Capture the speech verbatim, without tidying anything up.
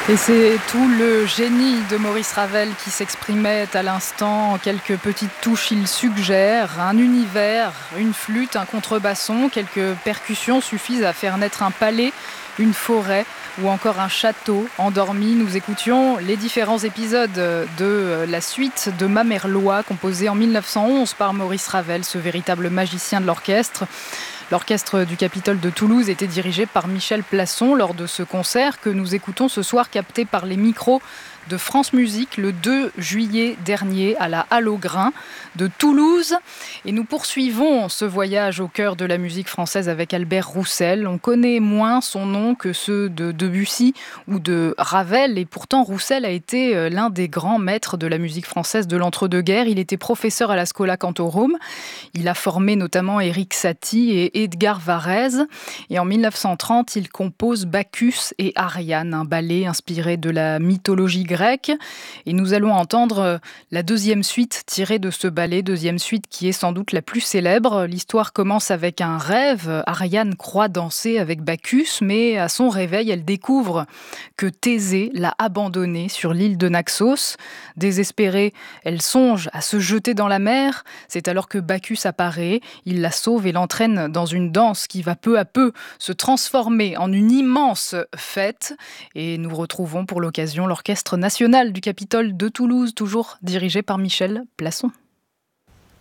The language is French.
Et c'est tout le génie de Maurice Ravel qui s'exprimait à l'instant. En quelques petites touches, il suggère un univers, une flûte, un contrebasson, quelques percussions suffisent à faire naître un palais, une forêt ou encore un château endormi. Nous écoutions les différents épisodes de la suite de Mamerlois, composée en mille neuf cent onze par Maurice Ravel, ce véritable magicien de l'orchestre. L'orchestre du Capitole de Toulouse était dirigé par Michel Plasson lors de ce concert que nous écoutons ce soir, capté par les micros de France Musique le deux juillet dernier à la Halle aux Grains de Toulouse. Et nous poursuivons ce voyage au cœur de la musique française avec Albert Roussel. On connaît moins son nom que ceux de Debussy ou de Ravel, et pourtant Roussel a été l'un des grands maîtres de la musique française de l'entre-deux-guerres. Il était professeur à la Schola Cantorum. Il a formé notamment Erik Satie et Edgar Varèse. Et en mille neuf cent trente, il compose Bacchus et Ariane, un ballet inspiré de la mythologie grecque. Et nous allons entendre la deuxième suite tirée de ce ballet, deuxième suite qui est sans doute la plus célèbre. L'histoire commence avec un rêve. Ariane croit danser avec Bacchus, mais à son réveil, elle découvre que Thésée l'a abandonnée sur l'île de Naxos. Désespérée, elle songe à se jeter dans la mer. C'est alors que Bacchus apparaît, il la sauve et l'entraîne dans une danse qui va peu à peu se transformer en une immense fête. Et nous retrouvons pour l'occasion l'Orchestre national du Capitole de Toulouse, toujours dirigé par Michel Plasson.